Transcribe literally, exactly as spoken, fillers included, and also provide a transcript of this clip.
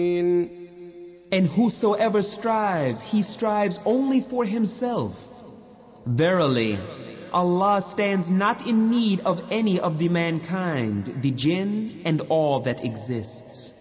And whosoever strives, he strives only for himself. Verily, Allah stands not in need of any of the mankind, the jinn, and all that exists.